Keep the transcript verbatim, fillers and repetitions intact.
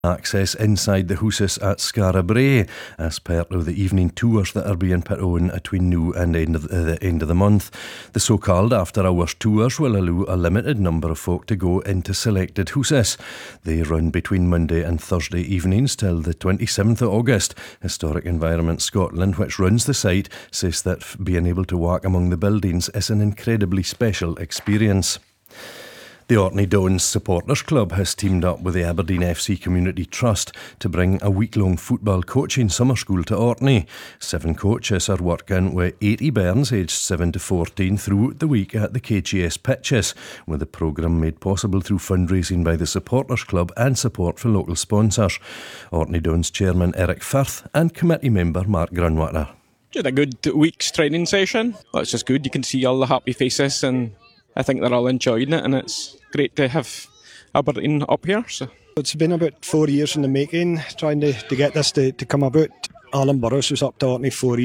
Access inside the houses at Skara Brae as part of the evening tours that are being put on between now and end of the, the end of the month. The so-called after-hours tours will allow a limited number of folk to go into selected houses. They run between Monday and Thursday evenings till the twenty-seventh of August. Historic Environment Scotland, which runs the site, says that being able to walk among the buildings is an incredibly special experience. The Orkney Dons Supporters Club has teamed up with the Aberdeen F C Community Trust to bring a week-long football coaching summer school to Orkney. Seven coaches are working with eighty bairns aged seven to fourteen throughout the week at the K G S pitches, with the programme made possible through fundraising by the Supporters Club and support for local sponsors. Orkney Dons Chairman Eric Firth and committee member Mark Grunwater. Just a good week's training session. Well, it's just good. You can see all the happy faces and I think they're all enjoying it, and it's great to have Aberdeen up here. So it's been about four years in the making, trying to, to get this to, to come about. Alan Burrows was up to Orkney four